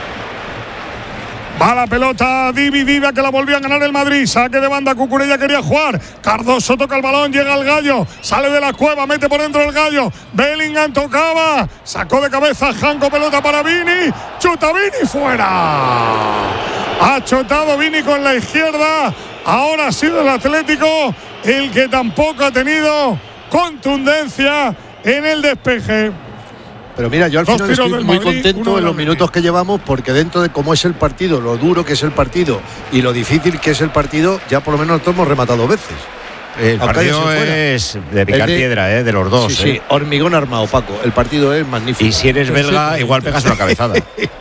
Va la pelota dividida que la volvió a ganar el Madrid. Saque de banda, Cucurella quería jugar. Cardoso toca el balón, llega el Gallo. Sale de la cueva, mete por dentro el Gallo. Bellingham tocaba. Sacó de cabeza Janko, pelota para Vini. Chuta Vini, fuera. Ha chotado Vini con la izquierda. Ahora ha sido el Atlético el que tampoco ha tenido contundencia en el despeje. Pero mira, yo al final estoy muy contento en los minutos que llevamos, porque dentro de cómo es el partido, lo duro que es el partido y lo difícil que es el partido, ya por lo menos nosotros hemos rematado 2 veces. El partido es de picar piedra, de los dos. Sí, hormigón armado, Paco. El partido es magnífico. Y si eres belga, igual pegas una cabezada.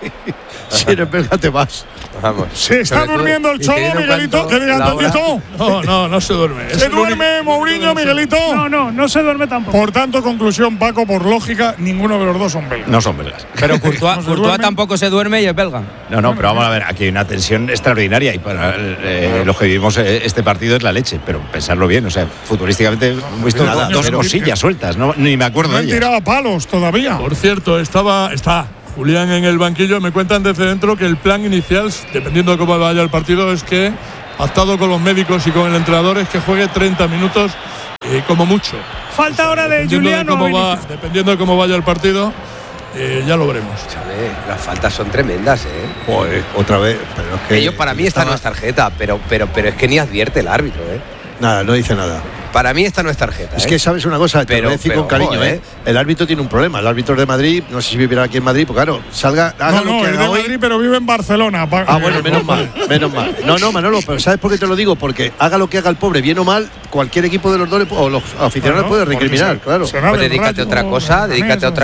Si eres belga, te vas. Vamos. Se está durmiendo el Cholo, Miguelito. ¿Qué diga Antonito? No se duerme. ¿Se duerme Mourinho, Miguelito? No se duerme tampoco. Por tanto, conclusión, Paco, por lógica, ninguno de los dos son belgas. No son belgas. Pero Courtois tampoco se duerme y es belga. No, pero vamos a ver, aquí hay una tensión extraordinaria y para los que vivimos este partido es la leche, pero pensarlo bien, o sea, futurísticamente hemos visto dos cosillas sueltas, ni me acuerdo de ellas. No han tirado palos todavía. Por cierto, está Julián en el banquillo. Me cuentan desde dentro que el plan inicial, dependiendo de cómo vaya el partido, es que, pactado con los médicos y con el entrenador, es que juegue 30 minutos como mucho. Falta ahora de Juliano. Dependiendo de cómo vaya el partido, ya lo veremos. Las faltas son tremendas, Joder, otra vez. Pero es que para mí esta no es tarjeta, pero es que ni advierte el árbitro, Nada, no dice nada. Para mí esta no es tarjeta. Es que sabes una cosa, te lo voy a decir con cariño, El árbitro tiene un problema. El árbitro es de Madrid, no sé si vivirá aquí en Madrid, porque claro, haga lo que es de Madrid, pero vive en Barcelona. Bueno, menos mal. No, Manolo, pero ¿sabes por qué te lo digo? Porque haga lo que haga el pobre, bien o mal, cualquier equipo de los dos o los aficionados puede recriminar, claro. Pues dedícate a otra cosa, dedícate a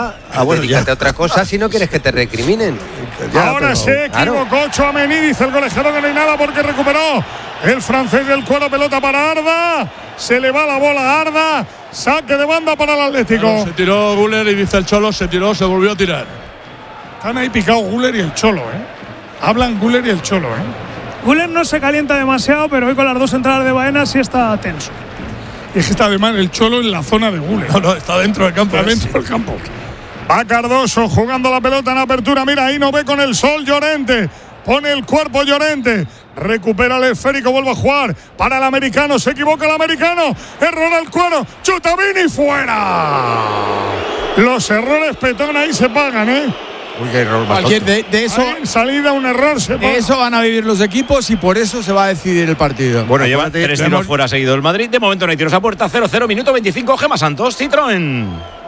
otra cosa si no quieres que te recriminen. Ahora se equivocó Tchouaméni, dice el colegiado que no hay nada porque recuperó el francés del cuero, pelota para Arda. Se le va la bola a Arda. Saque de banda para el Atlético. Bueno, se tiró Güler y dice el Cholo, se volvió a tirar. Están ahí picados Güler y el Cholo, Hablan Güler y el Cholo, Güler no se calienta demasiado, pero hoy con las dos entradas de Baena sí está tenso. Y es que está además el Cholo en la zona de Güler. No, está dentro del campo. Está dentro del campo. Va Cardoso jugando la pelota en apertura. Mira, ahí no ve con el sol Llorente. Pone el cuerpo Llorente. Recupera el esférico, vuelve a jugar para el americano. Se equivoca el americano. Error al cuero. Chuta Vini, fuera. Los errores, Petón, ahí se pagan, Uy, qué error más Cualquier de eso. En salida, un error se paga. De eso van a vivir los equipos y por eso se va a decidir el partido. Bueno, lleva 3 tiros fuera seguido el Madrid. De momento no hay tiros a puerta. 0-0, minuto 25. Gemma Santos, Citroën.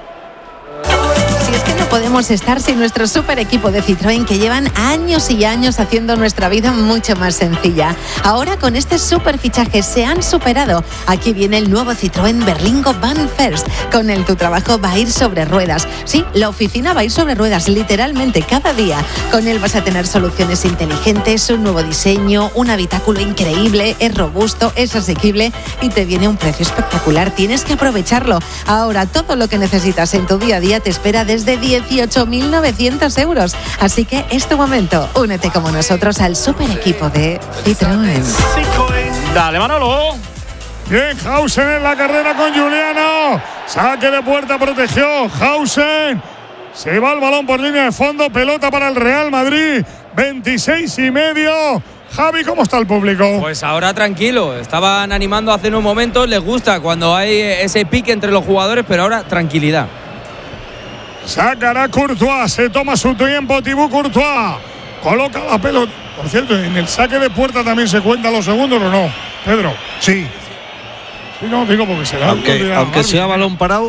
Si es que no podemos estar sin nuestro super equipo de Citroën, que llevan años y años haciendo nuestra vida mucho más sencilla. Ahora con este super fichaje se han superado. Aquí viene el nuevo Citroën Berlingo Van First. Con él tu trabajo va a ir sobre ruedas. Sí, la oficina va a ir sobre ruedas literalmente cada día. Con él vas a tener soluciones inteligentes, un nuevo diseño, un habitáculo increíble, es robusto, es asequible y te viene un precio espectacular. Tienes que aprovecharlo. Ahora todo lo que necesitas en tu día a día te espera desde 18.900 euros. Así que es tu momento. Únete como nosotros al super equipo de Citroën. Dale, Manolo. Bien, Hausen en la carrera con Juliano. Saque de puerta, protegió Hausen. Se va el balón por línea de fondo. Pelota para el Real Madrid. 26 y medio. Javi, ¿cómo está el público? Pues ahora tranquilo, estaban animando hace unos momentos, les gusta cuando hay ese pique entre los jugadores, pero ahora tranquilidad. Sacará Courtois, se toma su tiempo Thibaut Courtois, coloca la pelota. Por cierto, en el saque de puerta también se cuentan los segundos, ¿o no, Pedro? Sí. Sí, no, digo porque será. Aunque sea balón parado,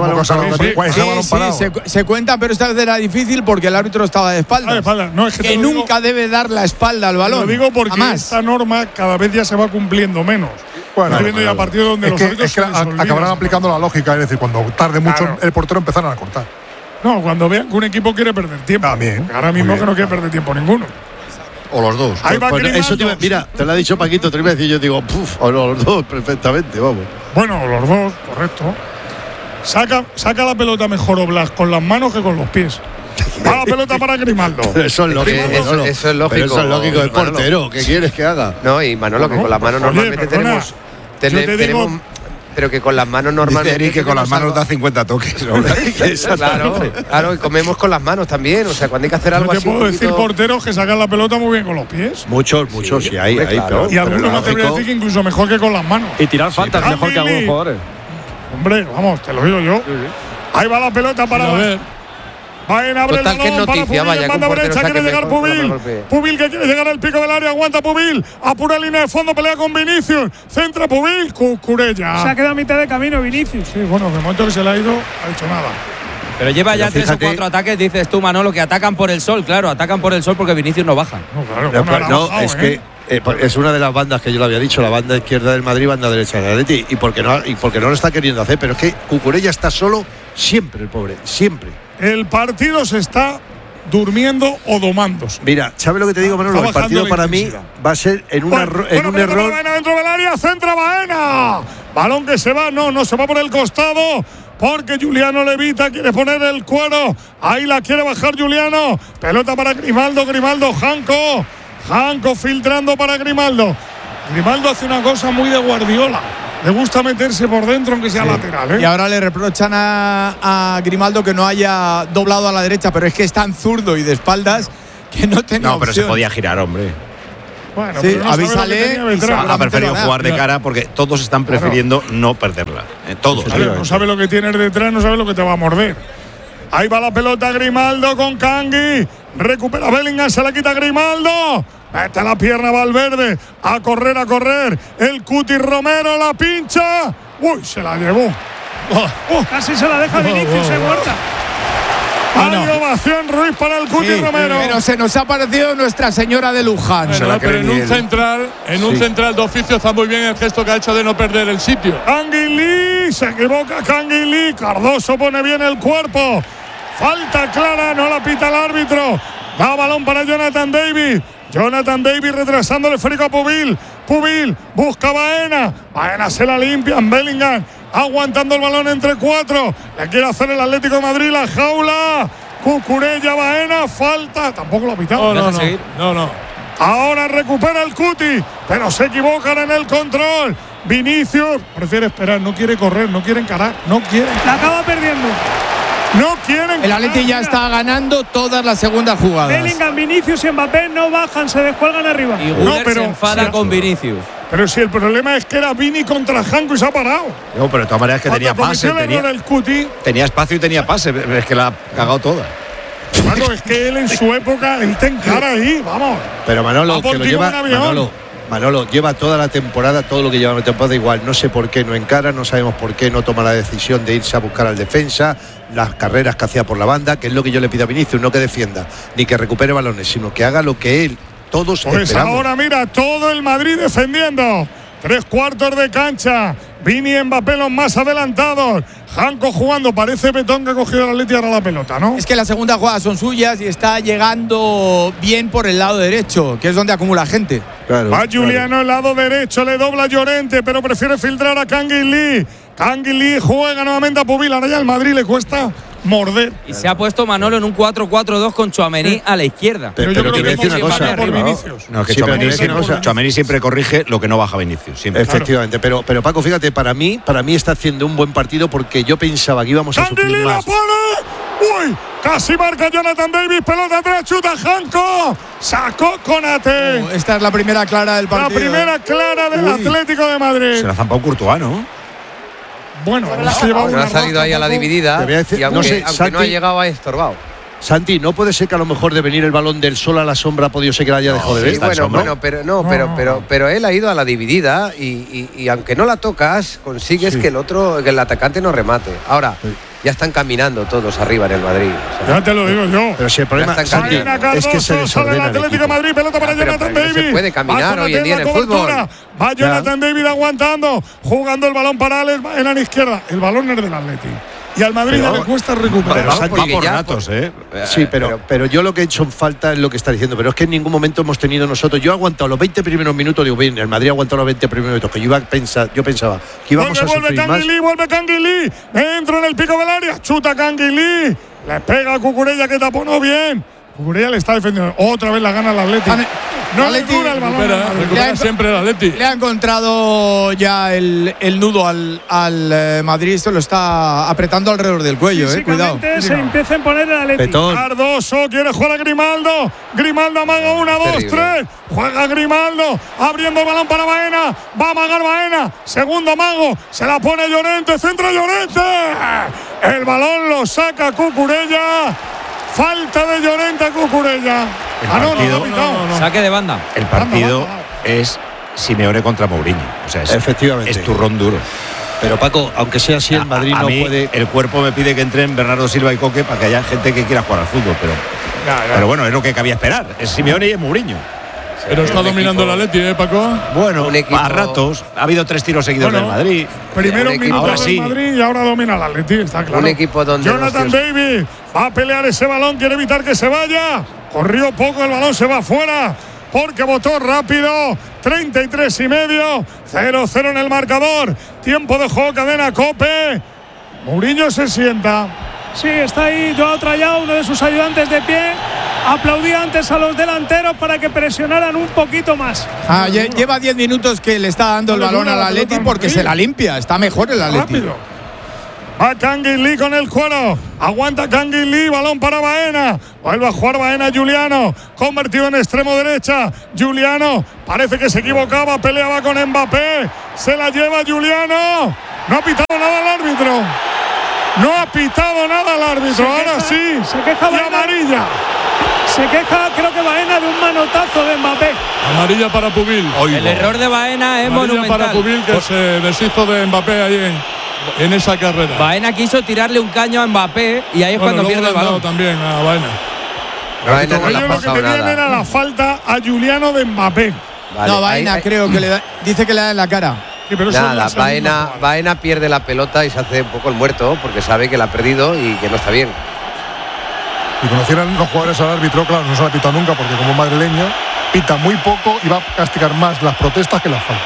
se cuenta, pero esta vez era difícil porque el árbitro estaba de espaldas. No, es que nunca debe dar la espalda al balón. Lo digo porque jamás. esta norma cada vez ya se va cumpliendo menos. Bueno, ya a partir de donde los árbitros acabarán aplicando la lógica, es decir, cuando tarde mucho el portero empezarán a cortar. No, cuando vean que un equipo quiere perder tiempo. También. Ahora mismo que no quiere perder tiempo ninguno. O los dos. Ahí va eso mira, te lo ha dicho Paquito, te lo iba a decir, yo digo, o los dos, perfectamente, vamos. Bueno, los dos, correcto. Saca la pelota mejor Oblak con las manos que con los pies. Va la pelota para Grimaldo. Eso es lógico. Eso es lógico. Pero eso es lógico del portero. ¿Qué quieres que haga? No, y Manolo, que con las manos normalmente tenemos. Pero que con las manos normalmente. Dice Eric que con las manos da 50 toques. Claro, y comemos con las manos también. O sea, cuando hay que hacer algo te así. Puedo decir porteros que sacan la pelota muy bien con los pies. Muchos, sí, hay. Claro. Y algunos me atrevería a decir que incluso mejor que con las manos. Y tirar faltas mejor que algunos jugadores. Hombre, vamos, te lo digo yo. Ahí va la pelota para ver. Baena abre el balón para Pubil, en banda derecha quiere llegar Pubil. Pubil que quiere llegar al pico del área, aguanta Pubil, apura línea de fondo, pelea con Vinicius, centra Pubil, Cucurella. Se ha quedado a mitad de camino Vinicius. Sí, bueno, de momento que se le ha ido, ha hecho nada. Pero lleva ya 3 o 4 ataques, dices tú, Manolo, que atacan por el sol, claro, atacan por el sol porque Vinicius no baja. Es que es una de las bandas que yo le había dicho, la banda izquierda del Madrid, banda derecha del Atleti, y porque no lo está queriendo hacer, pero es que Cucurella está solo siempre, el pobre, siempre. El partido se está durmiendo o domándose. Mira, ¿sabes lo que te digo, Manolo? El partido para mí va a ser en un error. Baena dentro del área, centra Baena. Balón que se va, no se va por el costado. Porque Juliano Levita quiere poner el cuero. Ahí la quiere bajar Juliano. Pelota para Grimaldo, Janko filtrando para Grimaldo. Grimaldo hace una cosa muy de Guardiola. Le gusta meterse por dentro aunque sea lateral, Y ahora le reprochan a Grimaldo que no haya doblado a la derecha, pero es que es tan zurdo y de espaldas que no tenía opción. Pero se podía girar, hombre. Bueno, sí, pero no avísale. Ha preferido jugar de cara porque todos están prefiriendo no perderla. Todos. No sabe lo que tienes detrás, no sabe lo que te va a morder. Ahí va la pelota Grimaldo con Kangui. Recupera Bellingham, se la quita Grimaldo. Mete la pierna Valverde. A correr. El Cuti Romero la pincha. Uy, se la llevó. Casi se la deja Vinicius, se muerta. Hay ovación Ruiz para el Cuti Romero. Pero se nos ha parecido Nuestra Señora de Luján. Pero en un central de oficio está muy bien el gesto que ha hecho de no perder el sitio. Canguilí, se equivoca Canguilí. Cardoso pone bien el cuerpo. Falta clara, no la pita el árbitro. Da balón para Jonathan David. Jonathan David retrasando el esférico a Pubil. Pubil busca a Baena. Baena se la limpian. Bellingham aguantando el balón entre 4. Le quiere hacer el Atlético de Madrid la jaula. Cucurella, Baena, falta. Tampoco lo ha pitado. No. Ahora recupera el Cuti, pero se equivocan en el control. Vinicius prefiere esperar, no quiere correr, no quiere encarar, La acaba perdiendo. No quieren. El Atleti ya está ganando todas las segundas jugadas. Bellingham, Vinicius y Mbappé no bajan, se descuelgan arriba. Y Guller se enfada con Vinicius. Pero si el problema es que era Vini contra Janko y se ha parado. No, pero de todas maneras es que tenía pase. Tenía espacio y tenía pase. Es que la ha cagado toda. Claro, es que él en su época, él te encara ahí, vamos. Pero Manolo, que lo lleva. Manolo lleva toda la temporada, todo lo que lleva la temporada igual. No sé por qué no encara, no sabemos por qué no toma la decisión de irse a buscar al defensa, las carreras que hacía por la banda, que es lo que yo le pido a Vinicius, no que defienda, ni que recupere balones, sino que haga lo que él, todos esperamos. Ahora mira, todo el Madrid defendiendo. 3/4 de cancha. Vini y Mbappé los más adelantados. Janko jugando, parece Betón que ha cogido la Atleti ahora la pelota, ¿no? Es que las segundas jugadas son suyas y está llegando bien por el lado derecho, que es donde acumula gente. Va Juliano el lado derecho, le dobla Llorente, pero prefiere filtrar a Canguilí. Canguilí juega nuevamente a Pubil, ahora ya el Madrid le cuesta morder. Y se ha puesto Manolo en un 4-4-2 con Tchouaméni a la izquierda. Pero yo creo que decir una cosa. No, es que Tchouaméni siempre corrige lo que no baja Vinicius. Siempre. Efectivamente, pero Paco, fíjate, para mí está haciendo un buen partido porque yo pensaba que íbamos a sufrir más. ¡Uy! Casi marca Jonathan Davis, pelota atrás, chuta Janko. Sacó Konate. Esta es la primera clara del partido. La primera clara del Atlético de Madrid. Se la ha zampado Courtois, ¿no? Bueno, ha salido ahí a la dividida y aunque no ha llegado, ha estorbado. Santi, ¿no puede ser que a lo mejor de venir el balón del sol a la sombra ha podido ser que la haya dejado de ver? Pero él ha ido a la dividida y aunque no la tocas, consigues que el atacante no remate. Ahora, ya están caminando todos arriba en el Madrid. O sea, ya te lo digo yo. Pero si el problema Santi, es que se desordena el Atlético de Madrid, pelota para Jonathan Davis. Se puede caminar hoy en día en el fútbol. Va Jonathan Davis aguantando, jugando el balón para Alex en la izquierda. El balón es del Atlético. Y al Madrid ya le cuesta recuperar. Pero Santi, por ratos, Sí, pero yo lo que he hecho en falta es lo que está diciendo. Pero es que en ningún momento hemos tenido nosotros. Yo he aguantado los 20 primeros minutos. Digo, bien, el Madrid ha aguantado los 20 primeros minutos. Que yo pensaba que íbamos a sufrir más. Vuelve Canguilí. Entra en el pico del área. Chuta Canguilí. Le pega a Cucurella que taponó bien. Cucurella le está defendiendo. Otra vez la gana el Atlético. No le dura el balón. Recupera siempre el Atlético. Le ha encontrado ya el nudo al Madrid. Esto lo está apretando alrededor del cuello, cuidado. Se empieza a poner el Atlético. Cardoso quiere jugar a Grimaldo. Grimaldo amaga 1, 2, 3. Juega Grimaldo. Abriendo el balón para Baena. Va a amagar Baena. Segundo amago. Se la pone Llorente. Centra Llorente. El balón lo saca Cucurella. Falta de Llorente a Cucurella. No. Saque de banda. El partido es Simeone contra Mourinho. O sea, efectivamente. Es turrón duro. Pero Paco, aunque sea así, el Madrid no puede. El cuerpo me pide que entren Bernardo Silva y Coque para que haya gente que quiera jugar al fútbol. Pero bueno, es lo que cabía esperar. Es Simeone y es Mourinho. Pero está dominando el Atlético, Paco. Bueno, a ratos. Ha habido 3 tiros seguidos del Madrid. Primero minutos del Madrid y ahora domina el Atlético, está claro. Un equipo donde Jonathan Davis va a pelear ese balón, quiere evitar que se vaya. Corrió poco, el balón se va afuera porque botó rápido. 33 y medio, 0-0 en el marcador. Tiempo de juego, cadena COPE. Mourinho se sienta. Sí, está ahí Joao Trayao, uno de sus ayudantes de pie. Aplaudía antes a los delanteros para que presionaran un poquito más. Lleva 10 minutos que le está dando el balón al Atlético porque se la limpia. Está mejor el Atlético. Va Canguilí con el cuero. Aguanta Canguilí. Balón para Baena. Vuelve a jugar Baena. Juliano. Convertido en extremo derecha. Juliano. Parece que se equivocaba. Peleaba con Mbappé. Se la lleva Juliano. No ha pitado nada el árbitro. No ha pitado nada el árbitro. Ahora sí. Se queja y amarilla. Se queja, creo que Baena, de un manotazo de Mbappé. Amarilla para Pubil. El error de Baena es monumental. Para Pubil, que se deshizo de Mbappé ahí en esa carrera. Baena quiso tirarle un caño a Mbappé y ahí es cuando pierde el balón. También a Baena. Ellos lo que pedían era la falta a Juliano de Mbappé. Vale, no, Baena creo que le da, dice que le da en la cara. Sí, pero nada, Baena pierde la pelota y se hace un poco el muerto porque sabe que la ha perdido y que no está bien. Si conocieran los jugadores al árbitro, claro, no se la ha pitado nunca porque como madrileño pita muy poco y va a castigar más las protestas que las faltas.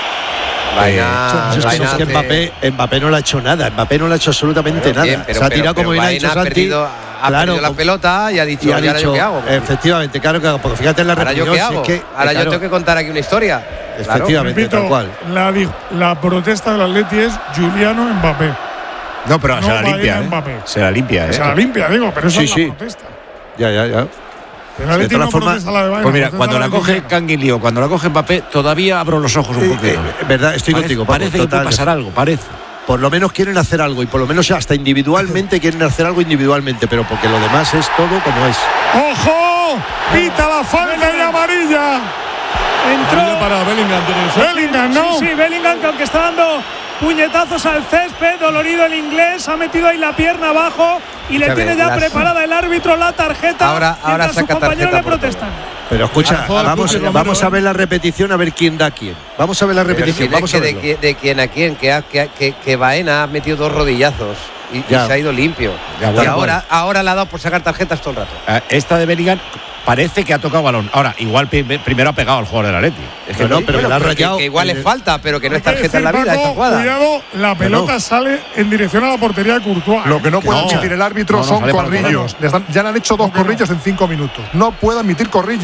Mbappé no le ha hecho nada. Mbappé no le ha hecho absolutamente nada. Se ha tirado como bien ha dicho Santi. Ha perdido la pelota y ha dicho, ¿ahora yo qué hago? Efectivamente, claro que hago. Porque fíjate en la repetición. ¿Ahora yo qué hago? Ahora yo tengo que contar aquí una historia. Efectivamente, repito, tal cual. La protesta del Atleti es Juliano Mbappé. No, pero se la limpia. Se la limpia. Se la limpia, digo, pero eso es la protesta. Ya. De todas formas, pues mira, cuando la coge Canguilí o cuando la coge Mbappé, todavía abro los ojos un poquito. Verdad, estoy contigo. Parece que puede pasar algo, parece. Por lo menos quieren hacer algo y por lo menos hasta individualmente quieren hacer algo individualmente, pero porque lo demás es todo como es. ¡Ojo! Pita la falta y amarilla. Entró para Bellingham, ¿no? Sí, Bellingham, que aunque está dando puñetazos al césped, dolorido el inglés, ha metido ahí la pierna abajo y le tiene ya preparada el árbitro la tarjeta. Ahora sus compañeros le protestan. Pero escucha, vamos a ver la repetición, a ver quién da quién. Vamos a ver la repetición. Vamos a verlo. De quién a quién, que Baena ha metido 2 rodillazos y se ha ido limpio. Y ahora le ha dado por sacar tarjetas todo el rato. Esta de Bellingham parece que ha tocado balón. Ahora, igual primero ha pegado al jugador del Atleti. Es que pero la ha rayado. Que igual le falta, pero que no es tarjeta en la vida esta jugada. Cuidado, la pelota sale en dirección a la portería de Courtois. Lo que no puede admitir el árbitro son corrillos. Ya le han hecho 2 corrillos en 5 minutos. No puede admitir corrillos.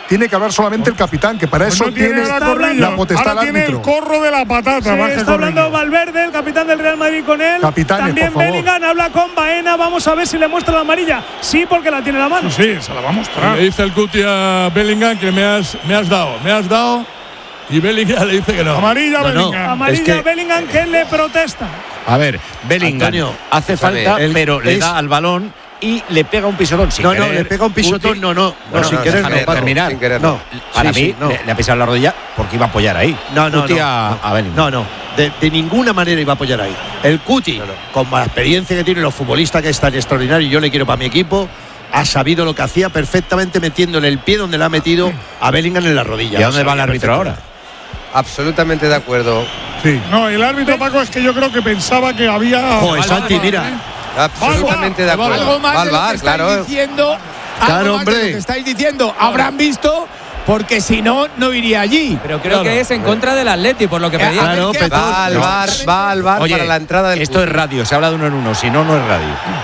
tiene que hablar solamente el capitán, que para eso no tiene la potestad ahora del tiene el árbitro. corro de la patata. Sí, está hablando Valverde, el capitán del Real Madrid, con él. Capitanes, también por favor. Bellingham habla con Baena. Vamos a ver si le muestra la amarilla. Sí, porque la tiene en la mano. Sí, se la va a mostrar. Le dice el Cuti a Bellingham que me has dado. Y Bellingham le dice que no. Amarilla Bellingham. Amarilla Bellingham, que le protesta. A ver, Bellingham Antonio, hace falta, pero le da al balón y le pega un pisotón sin querer. No, le pega un pisotón, no, sin querer, déjame terminar. Sin querer, no. Para Sí, mí sí, no. le ha pisado la rodilla porque iba a apoyar ahí. Cuti a Bellingham. No. De ninguna manera iba a apoyar ahí. El Cuti, con la experiencia que tiene, los futbolistas que es tan extraordinario, y yo le quiero para mi equipo, ha sabido lo que hacía perfectamente metiéndole el pie donde le ha metido a Bellingham en la rodilla. ¿Y a dónde va el árbitro ahora? Absolutamente de acuerdo. Sí. No, el árbitro, Paco, es que yo creo que pensaba que había. Joder, Santi, mira. Absolutamente de acuerdo. Algo más de lo que estáis diciendo. Claro, algo más de lo hombre. que estáis diciendo. Habrán visto, porque si no, no iría allí. Pero creo que es en contra del Atleti, por lo que pedía. Claro, Va al bar Oye, para la entrada del esto es radio, se habla de 1 en 1, si no, no es radio.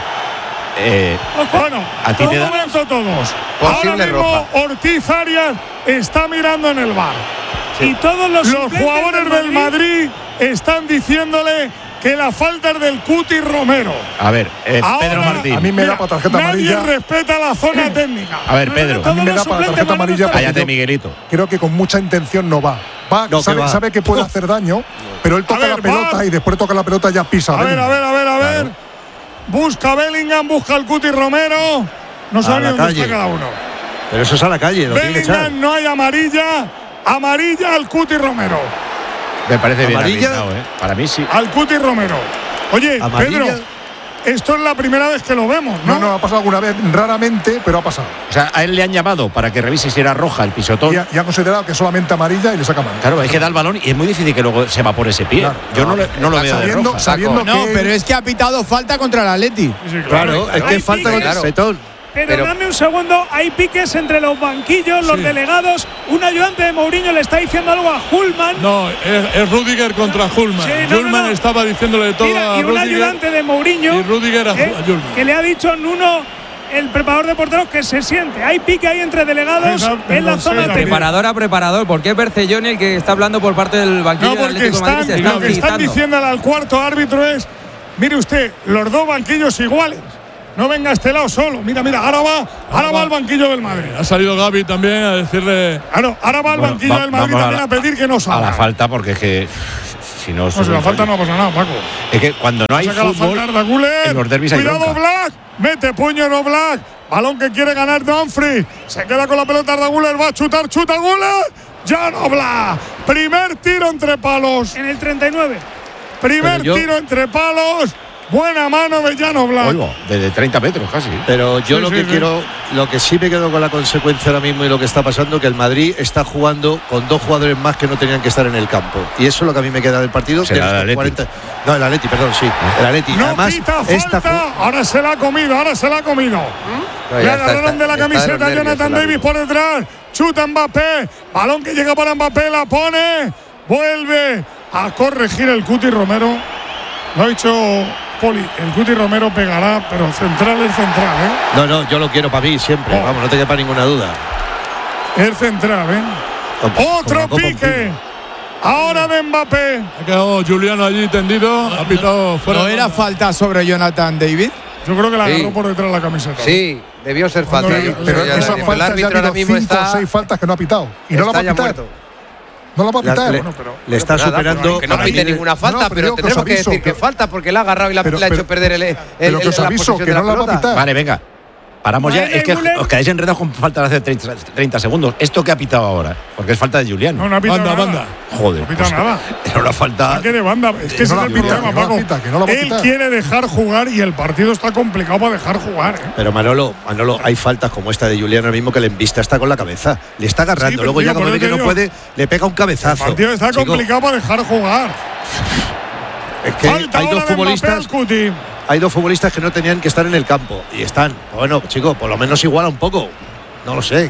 Bueno, a ti te un da. momento todos. Posible Ahora mismo roja. Ortiz Arias está mirando en el bar. Y todos los jugadores del Madrid están diciéndole que la falta es del Cuti Romero. A ver, Ahora, Pedro Martín. A mí me da para tarjeta Nadie amarilla. respeta la zona técnica. A ver, Pedro. A mí me da para tarjeta amarilla. porque Cállate, yo Miguelito. Creo que con mucha intención no va. No, sabe que puede hacer daño, pero él toca ver, la pelota va. y después toca la pelota ya pisa. A ver. Busca Bellingham, busca el Cuti Romero. No sabe ni dónde está cada uno. Pero eso es a la calle, lo tiene que echar. Bellingham, no hay amarilla. Amarilla al Cuti Romero. Me parece bien ¿Amarilla? arbitrado, Para mí sí. Al Cuti Romero. Oye, ¿Amarilla? Pedro, esto es la primera vez que lo vemos, ¿no? No, ha pasado alguna vez, raramente, pero ha pasado. O sea, a él le han llamado para que revise si era roja el pisotón. Y ha considerado que solamente amarilla y le saca mano. Claro, es que da el balón y es muy difícil que luego se evapore ese pie. Claro, Yo no lo veo de roja. sabiendo No, que pero es que ha pitado falta contra el Atleti. Sí, Claro, es que Hay falta piques. con el petón. Pero dame un segundo, hay piques entre los banquillos, los delegados. Un ayudante de Mourinho le está diciendo algo a Hulman. No, es Rudiger contra Hulman. Sí, no, Hulman no. estaba diciéndole todo Mira, a y un Rudiger. ayudante de Mourinho Y Rudiger a Hulman. que le ha dicho Nuno, el preparador de porteros, que se siente. Hay pique ahí entre delegados en la zona técnica. Preparador a preparador, porque es Bercelloni el que está hablando por parte del banquillo No, del porque Atlético de Madrid. Se lo que están citando. diciéndole al cuarto árbitro es: mire usted, los dos banquillos iguales. No venga a este lado solo. Mira, ahora va al banquillo del Madrid. Ha salido Gavi también a decirle. Claro, ahora va al banquillo del Madrid también a pedir que no A salga. la falta, porque es que. Si no, Si la falta no pasa nada, Paco. Es que cuando no hay Saca la fútbol, falta Arda Güler. en los derbis hay Cuidado, bronca. Black. Mete puño, no Black. Balón que quiere ganar Dumfries. Se queda con la pelota Arda Güler. Va a chutar, chuta Güler. Ya no Black. Primer tiro entre palos. En el 39. Primer tiro entre palos. Buena mano de Jan Oblak. Oigo, desde 30 metros casi. Pero yo lo que sí. quiero, lo que sí me quedo con la consecuencia ahora mismo y lo que está pasando, que el Madrid está jugando con 2 jugadores más que no tenían que estar en el campo. Y eso es lo que a mí me queda del partido. ¿Será el Atleti? No, el Atleti, perdón, sí. El Atleti. No Además, pita esta falta. Ahora se la ha comido. No, Le ya agarraron de la camiseta a Jonathan Davis por detrás. Chuta Mbappé. Balón que llega para Mbappé. La pone. Vuelve a corregir el Cuti Romero. Lo ha dicho Poli. El Cuti Romero pegará, pero central es central, No, yo lo quiero para mí siempre. Vamos, no te quepa ninguna duda. Es central, Otro pique. Ahora de Mbappé. Ha quedado Juliano allí tendido. Ha pitado fuera. ¿No era falta sobre Jonathan David? Yo creo que la Sí. agarró por detrás de la camiseta. Sí, debió ser falta. Pero ya esas el faltas ya árbitro ha ahora habido mismo 5 o está, 6 faltas que no ha pitado. Y no la va está a ya pitar. muerto. No la va a pitar. Le está Nada, superando. que no pite ninguna falta, No, pero pero yo que os tendremos que aviso decir que que- falta porque la ha agarrado y la ha hecho perder pero que os la aviso posesión que de la no la va a pelota. pitar. Vale, venga. Paramos ya. Vale, Es que Müller. os quedáis enredados con falta de hace 30 segundos. ¿Esto qué ha pitado ahora? Porque es falta de Juliano. No ha pitado nada. Banda. Joder. No ha pitado nada. Era una falta. Saque de banda. Es que ese no es la el pita, problema, que no la Paco. pita, que no la va a Él pitar. quiere dejar jugar y el partido está complicado para dejar jugar. Pero Manolo, hay faltas como esta de Juliano ahora mismo que le embista está con la cabeza. Le está agarrando. Sí, pero Luego tío, ya cuando por ve eso que no te puede, le pega un El cabezazo. partido está Chico, complicado para dejar jugar. Es que Falta hay ahora dos de Mbappé futbolistas. al Cuti. Hay 2 futbolistas que no tenían que estar en el campo. Y están. Bueno, chicos, por lo menos iguala un poco. No lo sé.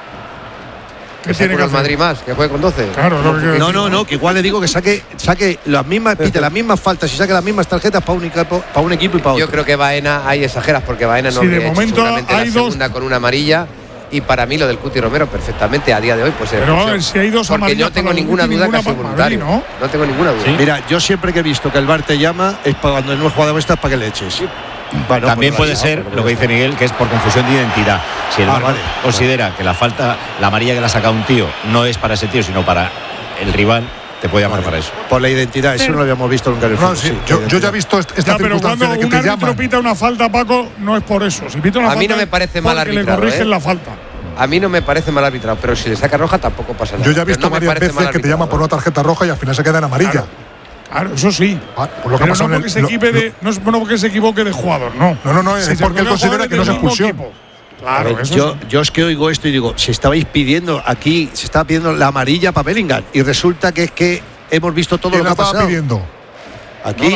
¿Qué tiene que el hacer? Madrid más, que juegue con 12. Claro, lo que quiero decir. No, que igual le digo que saque las mismas, pite las mismas faltas y saque las mismas tarjetas para un equipo y para otro. Yo creo que Baena ahí exageras porque Baena no Sí, de habría hecho momento seguramente hay la dos- segunda con una amarilla Y para mí lo del Cuti Romero perfectamente a día de hoy pues pero a ver, si hay dos porque yo tengo ninguna duda que ha sido voluntario. No tengo ninguna duda. ¿Sí? Mira, yo siempre que he visto que el VAR te llama es para cuando no has jugado estas para que le eches. Bueno, también puede ser lo que dice Miguel, que es por confusión de identidad. Si el VAR considera que la falta, la amarilla que le ha sacado un tío no es para ese tío, sino para el rival, te puede llamar para eso. Por la identidad, eso no lo habíamos visto nunca en el fútbol. Sí, yo ya he visto esta pero circunstancia cuando de que un te árbitro llaman. pita una falta, Paco, no es por eso. Si pita una a falta, mí no me parece mal arbitrado. Le corrigen la falta. A mí no me parece mal arbitrado, pero si le saca roja tampoco pasa nada. Yo ya he visto varias veces que te llaman por una tarjeta roja y al final se queda en amarilla. Claro, eso sí. Por lo que pero no porque se equivoque de jugador, no. No, es porque él considera que no es expulsión. Claro, yo es que oigo esto y digo, se estaba pidiendo la amarilla para Bellingham y resulta que es que hemos visto todo lo que ha pasado. Pidiendo? Aquí,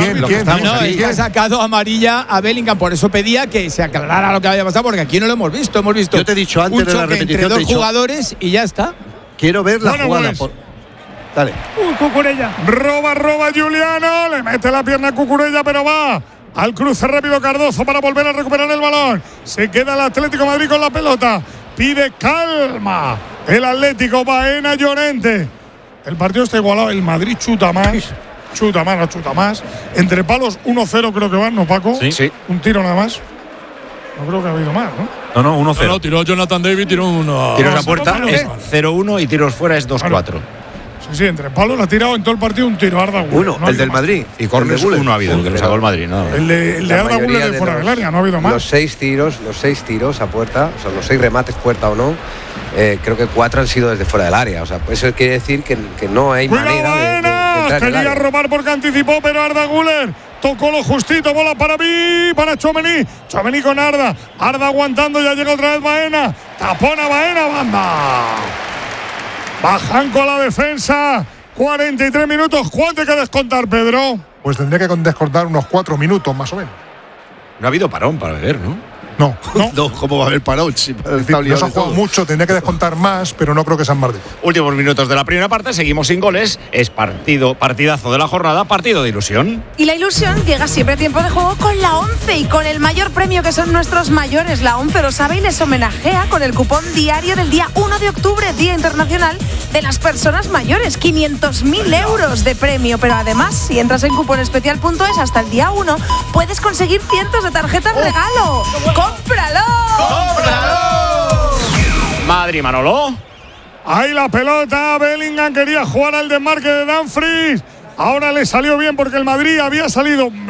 ¿quién ha sacado amarilla a Bellingham? Por eso pedía que se aclarara lo que había pasado, porque aquí no lo hemos visto. Hemos visto yo te he dicho antes de la repetición entre dos jugadores y ya está. Quiero ver la jugada. Dale. Cucurella. Roba Giuliano. Le mete la pierna a Cucurella, pero va al cruce rápido Cardozo para volver a recuperar el balón. Se queda el Atlético de Madrid con la pelota. Pide calma. El Atlético, Baena, Llorente. El partido está igualado. El Madrid chuta más. Chuta más. Entre palos 1-0 creo que van, ¿no, Paco? Sí. Un tiro nada más. No creo que ha habido más, ¿no? No, 1-0. No, tiró Jonathan David, tiró uno. Tiros a puerta es 0-1 y tiros fuera es 2-4. Sí, entre palos ha tirado en todo el partido un tiro Arda Güler. Uno, el del Madrid. Y corners uno ha habido, el que lo sacó el Madrid, ¿no? El de Arda Güler de fuera del área, no ha habido más. Los seis tiros a puerta, o sea, los 6 remates puerta o no, creo que 4 han sido desde fuera del área. O sea, pues eso quiere decir que no hay manera de entrar en el quería área. robar porque anticipó, pero Arda Güler tocó lo justito, bola para Tchouaméni. Tchouaméni con Arda aguantando, ya llega otra vez Baena. Tapona Baena, banda. Bajan con la defensa. 43 minutos. ¿Cuánto hay que descontar, Pedro? Pues tendría que descontar unos 4 minutos más o menos. No ha habido parón para beber, ¿no? No. ¿Cómo va a haber parón? Si no se ha jugado mucho, tendría que descontar más, pero no creo que sean más de. Últimos minutos de la primera parte, seguimos sin goles. Es partidazo de la jornada, partido de ilusión. Y la ilusión llega siempre a tiempo de juego con la ONCE y con el mayor premio que son nuestros mayores. La ONCE lo sabe y les homenajea con el cupón diario del día 1 de octubre, Día Internacional de las Personas Mayores. 500.000 euros de premio, pero además, si entras en cuponespecial.es hasta el día 1, puedes conseguir cientos de tarjetas regalo. ¡Cómpralo! Madrid, Manolo. Ahí la pelota. Bellingham quería jugar al desmarque de Dumfries. Ahora le salió bien porque el Madrid había salido